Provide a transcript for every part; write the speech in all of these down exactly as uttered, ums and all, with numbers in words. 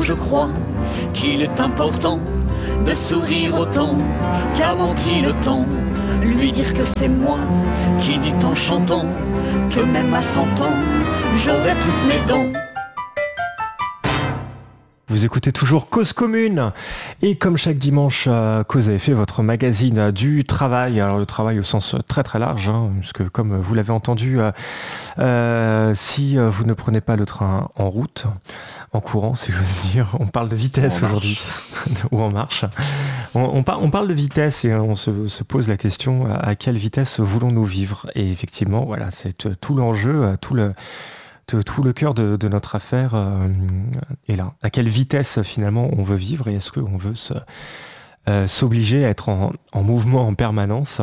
je crois qu'il est important de sourire autant qu'à menti le temps. Lui dire que c'est moi qui dit en chantant que même à cent ans, j'aurai toutes mes dents. Vous écoutez toujours Cause Commune et comme chaque dimanche, euh, Cause avait fait votre magazine du travail. Alors le travail au sens très très large, hein, puisque comme vous l'avez entendu, euh, euh, si vous ne prenez pas le train en route, en courant si j'ose dire, on parle de vitesse aujourd'hui, ou en marche. On, on, par, on parle de vitesse et on se, se pose la question à, à quelle vitesse voulons-nous vivre. Et effectivement, voilà, c'est tout l'enjeu, tout le... tout le cœur de, de notre affaire euh, est là. À quelle vitesse finalement on veut vivre et est-ce qu'on veut se, euh, s'obliger à être en, en mouvement en permanence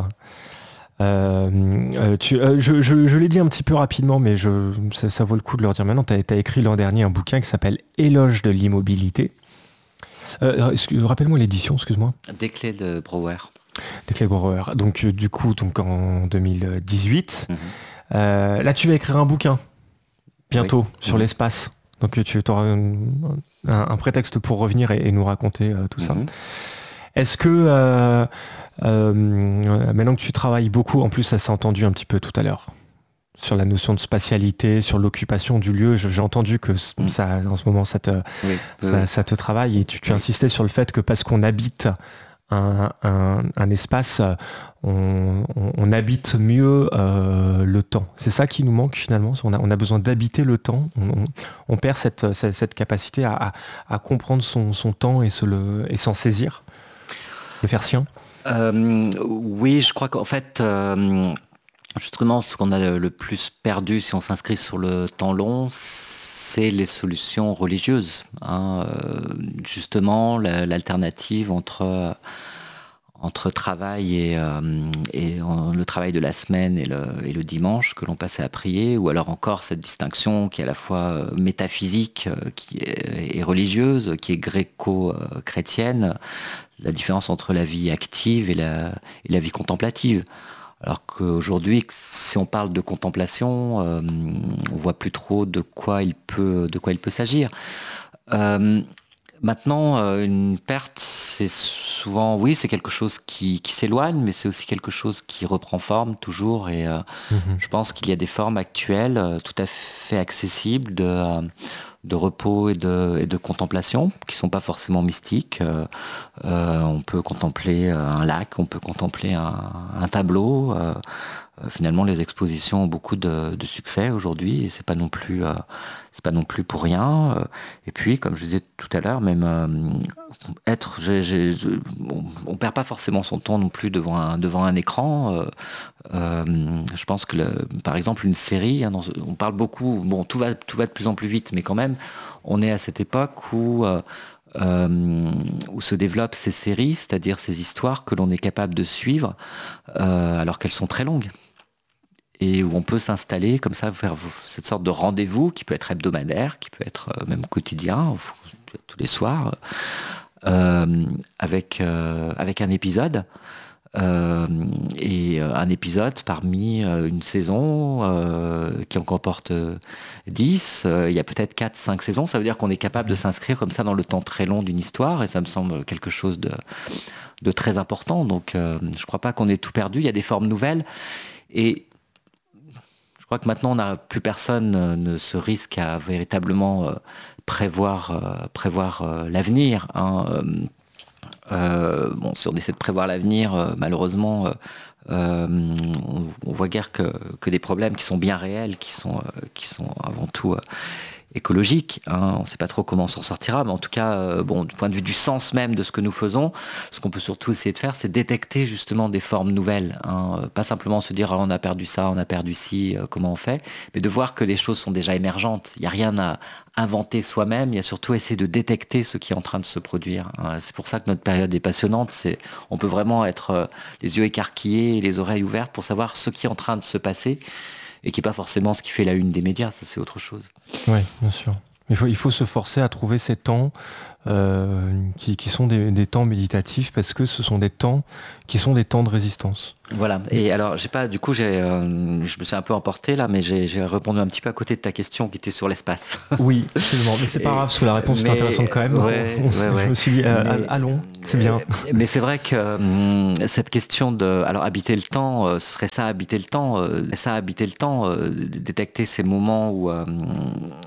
euh, euh, tu, euh, je, je, je l'ai dit un petit peu rapidement, mais je, ça, ça vaut le coup de leur dire maintenant. Tu as écrit l'an dernier un bouquin qui s'appelle Éloge de l'immobilité. Euh, rappelle-moi l'édition, excuse-moi. Des clés de Brouwer. Des clés de Brouwer. Donc euh, du coup, donc en deux mille dix-huit, mm-hmm. euh, là tu vas écrire un bouquin. Bientôt, oui. sur mmh. l'espace. Donc tu auras un, un, un prétexte pour revenir et, et nous raconter euh, tout mmh. ça. Est-ce que, euh, euh, maintenant que tu travailles beaucoup, en plus ça s'est entendu un petit peu tout à l'heure, sur la notion de spatialité, sur l'occupation du lieu, j'ai entendu que mmh. ça, en ce moment ça te, oui. ça, oui. ça te travaille et tu, tu oui. insistais sur le fait que parce qu'on habite Un, un, un espace, on, on, on habite mieux euh, le temps. C'est ça qui nous manque finalement. On a, on a besoin d'habiter le temps. On, on, on perd cette, cette, cette capacité à, à, à comprendre son, son temps et, se le, et s'en saisir, le faire sien. Euh, oui, je crois qu'en fait, euh, justement, ce qu'on a le plus perdu si on s'inscrit sur le temps long, c'est les solutions religieuses. Hein. Euh, justement, la, l'alternative entre, entre travail et, euh, et en, le travail de la semaine et le, et le dimanche que l'on passait à prier, ou alors encore cette distinction qui est à la fois métaphysique euh, qui est, et religieuse, qui est gréco-chrétienne, la différence entre la vie active et la, et la vie contemplative. Alors qu'aujourd'hui, si on parle de contemplation, euh, on voit plus trop de quoi il peut, de quoi il peut s'agir. Euh, maintenant, euh, une perte, c'est souvent, oui, c'est quelque chose qui, qui s'éloigne, mais c'est aussi quelque chose qui reprend forme toujours. Et euh, mmh. je pense qu'il y a des formes actuelles euh, tout à fait accessibles de... Euh, de repos et de, et de contemplation, qui ne sont pas forcément mystiques. Euh, euh, on peut contempler un lac, on peut contempler un, un tableau. Euh, euh, finalement, les expositions ont beaucoup de, de succès aujourd'hui, et c'est pas non plus, euh, c'est pas non plus pour rien. Euh, et puis, comme je disais tout à l'heure, même euh, être, j'ai, j'ai, on ne perd pas forcément son temps non plus devant un, devant un écran. Euh, euh, je pense que, le, par exemple, une série, hein, on parle beaucoup, bon, tout va, tout va de plus en plus vite, mais quand même, on est à cette époque où, euh, euh, où se développent ces séries, c'est-à-dire ces histoires que l'on est capable de suivre, euh, alors qu'elles sont très longues. Et où on peut s'installer comme ça, faire cette sorte de rendez-vous qui peut être hebdomadaire, qui peut être même quotidien, tous les soirs, euh, avec, euh, avec un épisode. Euh, et un épisode parmi euh, une saison euh, qui en comporte euh, dix, euh, il y a peut-être quatre cinq saisons, ça veut dire qu'on est capable de s'inscrire comme ça dans le temps très long d'une histoire, et ça me semble quelque chose de, de très important. Donc euh, je ne crois pas qu'on ait tout perdu, il y a des formes nouvelles, et je crois que maintenant on n'a plus personne euh, ne se risque à véritablement euh, prévoir, euh, prévoir euh, l'avenir, hein. euh, Euh, bon, si on essaie de prévoir l'avenir, euh, malheureusement, euh, euh, on, on voit guère que, que des problèmes qui sont bien réels, qui sont, euh, qui sont avant tout euh, écologiques. Hein. On ne sait pas trop comment on s'en sortira, mais en tout cas, euh, bon, du point de vue du sens même de ce que nous faisons, ce qu'on peut surtout essayer de faire, c'est détecter justement des formes nouvelles. Hein. Pas simplement se dire, ah, on a perdu ça, on a perdu ci, euh, comment on fait, mais de voir que les choses sont déjà émergentes. Il n'y a rien à inventer soi-même, il y a surtout essayer de détecter ce qui est en train de se produire. C'est pour ça que notre période est passionnante. C'est, on peut vraiment être euh, les yeux écarquillés et les oreilles ouvertes pour savoir ce qui est en train de se passer et qui n'est pas forcément ce qui fait la une des médias, ça c'est autre chose. Oui, bien sûr. Il faut, il faut se forcer à trouver ces temps euh, qui, qui sont des, des temps méditatifs parce que ce sont des temps qui sont des temps de résistance. Voilà. Et alors, j'ai pas, du coup, j'ai, euh, je me suis un peu emporté là, mais j'ai, j'ai répondu un petit peu à côté de ta question qui était sur l'espace. Oui, absolument. Mais c'est pas et, grave parce que la réponse mais, est intéressante quand même. Ouais, on, on, ouais, ouais. Je me suis dit, euh, mais, allons, c'est bien. Mais c'est vrai que hum, cette question de, alors habiter le temps, euh, ce serait ça, habiter le temps, euh, ça, habiter le temps, euh, détecter ces moments où, euh,